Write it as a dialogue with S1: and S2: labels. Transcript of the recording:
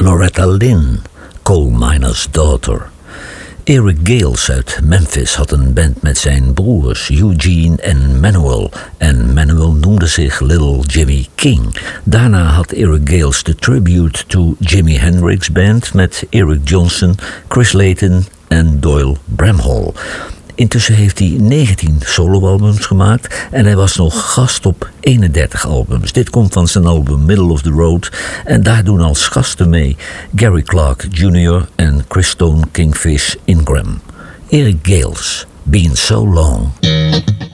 S1: Loretta Lynn, Coal Miner's Daughter. Eric Gales uit Memphis had een band met zijn broers Eugene en Manuel. En Manuel noemde zich Little Jimmy King. Daarna had Eric Gales de Tribute to Jimi Hendrix Band met Eric Johnson, Chris Layton en Doyle Bramhall. Intussen heeft hij 19 soloalbums gemaakt en hij was nog gast op 31 albums. Dit komt van zijn album Middle of the Road en daar doen als gasten mee Gary Clark Jr. en Christone Kingfish Ingram. Eric Gales, Been So Long.